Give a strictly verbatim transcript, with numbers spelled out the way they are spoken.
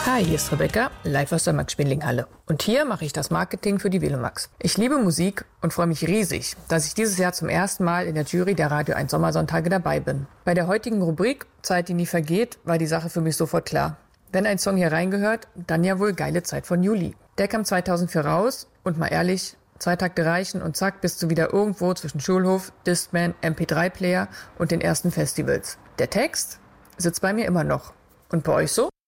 Hi, hier ist Rebecca, live aus der Max-Schmeling-Halle. Und hier mache ich das Marketing für die Velomax. Ich liebe Musik und freue mich riesig, dass ich dieses Jahr zum ersten Mal in der Jury der Radio eins Sommersonntage dabei bin. Bei der heutigen Rubrik Zeit, die nie vergeht, war die Sache für mich sofort klar. Wenn ein Song hier reingehört, dann ja wohl Geile Zeit von Juli. Der kam zweitausendvier raus und mal ehrlich, zwei Takte reichen und zack bist du wieder irgendwo zwischen Schulhof, Discman, M P drei Player und den ersten Festivals. Der Text sitzt bei mir immer noch. Und bei euch so?